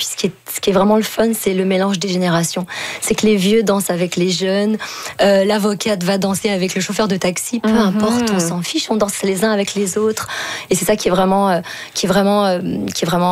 puis ce qui est vraiment le fun, c'est le mélange des générations. C'est que les vieux dansent avec les jeunes, l'avocate va danser avec le chauffeur de taxi, peu importe, on s'en fiche, on danse les uns avec les autres. Et c'est ça qui est vraiment